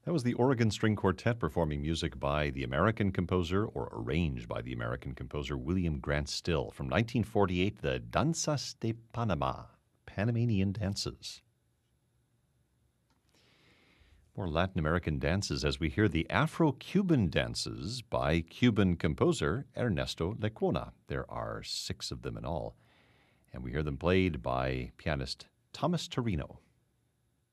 That was the Oregon String Quartet performing music by the American composer, or arranged by the American composer, William Grant Still, from 1948, the Danzas de Panama, Panamanian Dances. More Latin American dances as we hear the Afro-Cuban dances by Cuban composer Ernesto Lecuona. There are 6 of them in all, and we hear them played by pianist Thomas Torino.